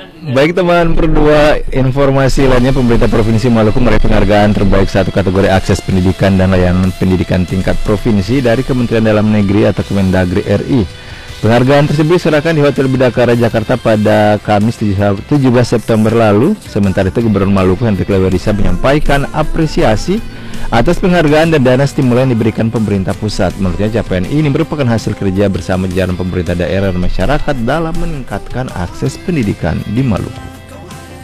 Baik teman, berdua informasi lainnya, pemerintah Provinsi Maluku meraih penghargaan terbaik satu kategori akses pendidikan dan layanan pendidikan tingkat provinsi dari Kementerian Dalam Negeri atau Kemendagri RI. Penghargaan tersebut diserahkan di Hotel Bidakara Jakarta pada Kamis 17 September lalu. Sementara itu Gubernur Maluku Hendrik Lewerisa menyampaikan apresiasi atas penghargaan dan dana stimulan yang diberikan pemerintah pusat. Menurutnya capaian ini merupakan hasil kerja bersama jajaran pemerintah daerah dan masyarakat dalam meningkatkan akses pendidikan di Maluku.